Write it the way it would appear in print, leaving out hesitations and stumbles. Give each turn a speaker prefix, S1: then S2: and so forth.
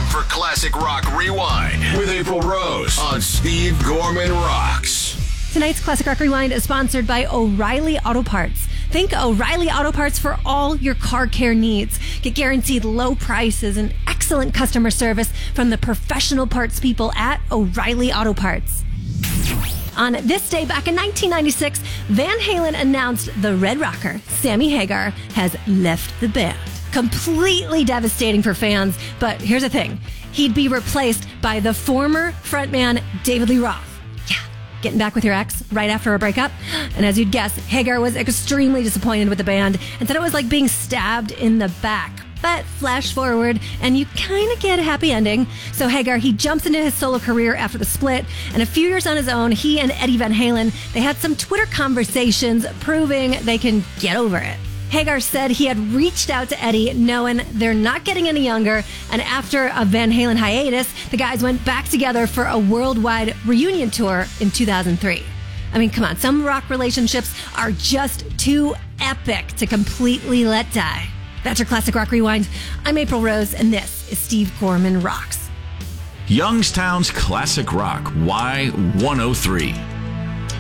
S1: time for Classic Rock Rewind with April Rose on Steve Gorman Rocks.
S2: Tonight's Classic Rock Rewind is sponsored by O'Reilly Auto Parts. Think O'Reilly Auto Parts for all your car care needs. Get guaranteed low prices and excellent customer service from the professional parts people at O'Reilly Auto Parts. On this day back in 1996, Van Halen announced the Red Rocker, Sammy Hagar, has left the band. Completely devastating for fans, but here's the thing. He'd be replaced by the former frontman David Lee Roth. Yeah, getting back with your ex right after a breakup. And as you'd guess, Hagar was extremely disappointed with the band and said it was like being stabbed in the back. But flash forward, and you kind of get a happy ending. So Hagar, he jumps into his solo career after the split, and a few years on his own, he and Eddie Van Halen, they had some Twitter conversations proving they can get over it. Hagar said he had reached out to Eddie knowing they're not getting any younger, and after a Van Halen hiatus, the guys went back together for a worldwide reunion tour in 2003. I mean, come on, some rock relationships are just too epic to completely let die. That's your Classic Rock Rewind. I'm April Rose, and this is Steve Gorman Rocks.
S1: Youngstown's Classic Rock Y103.